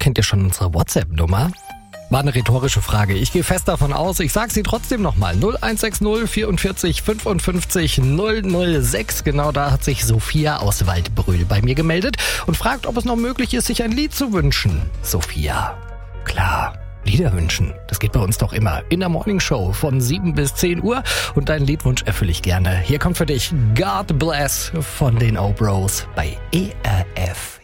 Kennt ihr schon unsere WhatsApp-Nummer? War eine rhetorische Frage. Ich gehe fest davon aus. Ich sage sie trotzdem nochmal. 0160 44 55 006. Genau da hat sich Sophia aus Waldbröl bei mir gemeldet und fragt, ob es noch möglich ist, sich ein Lied zu wünschen. Sophia, klar. Lieder wünschen. Das geht bei uns doch immer. In der Morningshow von 7 bis 10 Uhr. Und deinen Liedwunsch erfülle ich gerne. Hier kommt für dich God Bless von den O-Bros bei ERF.